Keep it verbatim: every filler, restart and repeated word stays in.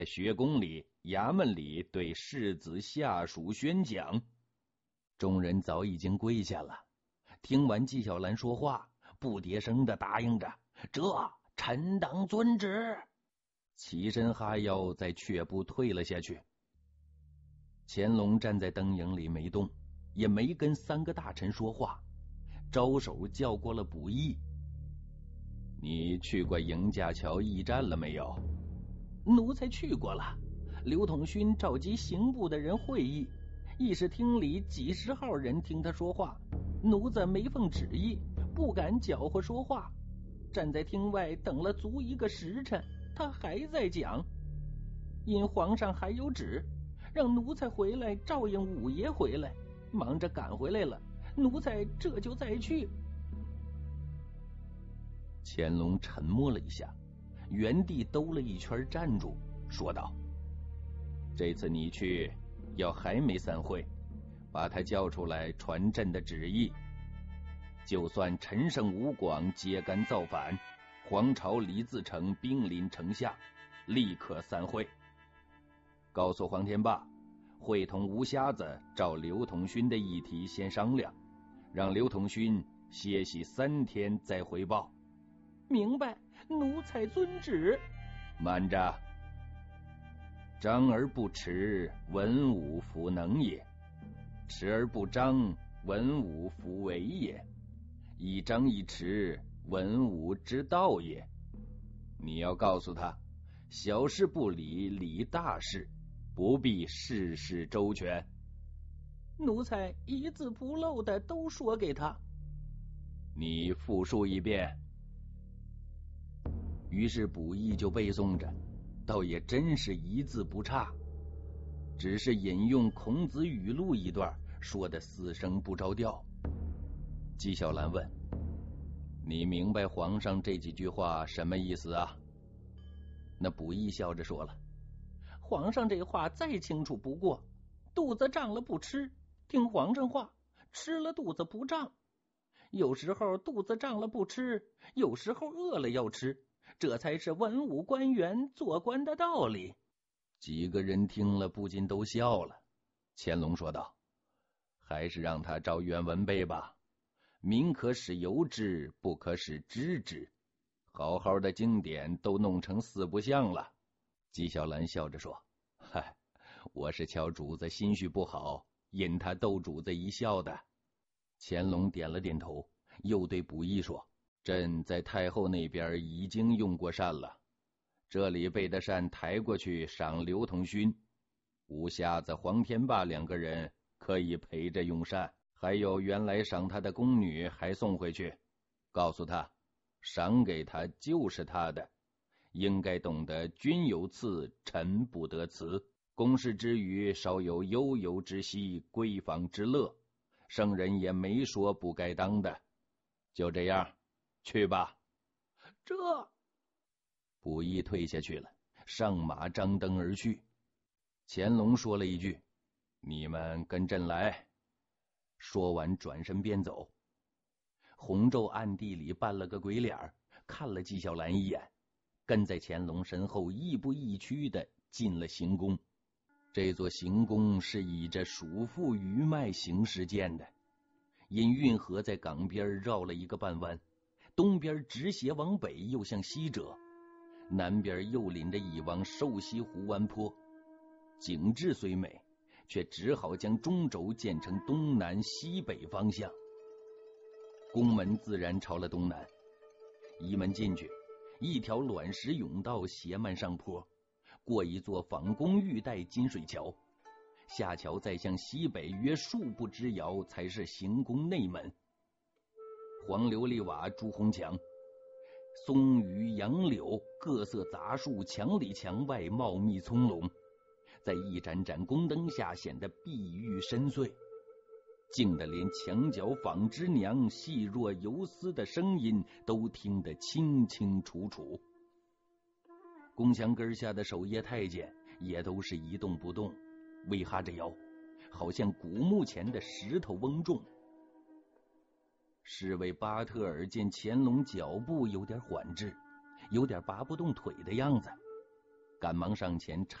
学宫里、衙门里对世子下属宣讲。众人早已经跪下了，听完纪晓岚说话，不迭声的答应着：“这臣等遵旨。”起身哈腰，在却步退了下去。乾隆站在灯影里没动，也没跟三个大臣说话，招手叫过了卜义：“你去过迎驾桥驿站了没有？”“奴才去过了。刘统勋召集刑部的人会议，议事厅里几十号人听他说话，奴子没奉旨意，不敢搅和说话，站在厅外等了足一个时辰，他还在讲。因皇上还有旨，让奴才回来照应五爷回来，忙着赶回来了，奴才这就再去。”乾隆沉默了一下，原地兜了一圈站住，说道：“这次你去，要还没散会，把他叫出来传朕的旨意。就算陈胜吴广揭竿造反，黄巢李自成兵临城下，立刻散会。告诉黄天霸，会同吴瞎子照刘统勋的议题先商量，让刘统勋歇息三天再回报。”“明白，奴才遵旨。”“慢着！张而不弛，文武弗能也；弛而不张，文武弗为也。一张一弛，文武之道也。你要告诉他，小事不理，理大事，不必事事周全。”“奴才一字不漏的都说给他。”“你复述一遍。”于是卜义就背诵着，倒也真是一字不差，只是引用孔子语录一段，说的四声不着调。纪晓岚问：“你明白皇上这几句话什么意思啊？”那卜义笑着说了：“皇上这话再清楚不过，肚子胀了不吃，听皇上话；吃了肚子不胀。有时候肚子胀了不吃，有时候饿了要吃，这才是文武官员做官的道理。”几个人听了不禁都笑了。乾隆说道：“还是让他照原文背吧，民可使由之，不可使知之。好好的经典都弄成四不像了。”纪晓岚笑着说：“嗨，我是瞧主子心绪不好，引他逗主子一笑的。”乾隆点了点头，又对卜义说：“朕在太后那边已经用过膳了，这里备的膳抬过去赏刘统勋，吴瞎子、黄天霸两个人可以陪着用膳，还有原来赏他的宫女还送回去，告诉他，赏给他就是他的，应该懂得君有赐，臣不得辞。公事之余，稍有悠游之息，闺房之乐，圣人也没说不该当的。就这样，去吧。”这卜义退下去了，上马张灯而去。乾隆说了一句：“你们跟朕来。”说完转身便走。洪昼暗地里扮了个鬼脸，看了纪晓岚一眼，跟在乾隆身后亦步亦趋的进了行宫。这座行宫是以着蜀妇余脉行事建的，因运河在港边绕了一个半弯，东边直斜往北又向西折，南边又临着一汪瘦西湖湾坡。景致虽美，却只好将中轴建成东南西北方向。宫门自然朝了东南，一门进去，一条卵石甬道斜漫上坡，过一座仿宫玉带金水桥，下桥再向西北约数步之遥才是行宫内门。黄琉璃瓦朱红墙，松榆杨柳各色杂树墙里墙外茂密葱茏，在一盏盏宫灯下显得碧玉深邃，静得连墙角纺织娘细若游丝的声音都听得清清楚楚。宫墙根下的守夜太监也都是一动不动，微哈着腰，好像古墓前的石头翁重。侍卫巴特尔见乾隆脚步有点缓滞，有点拔不动腿的样子， 赶忙上前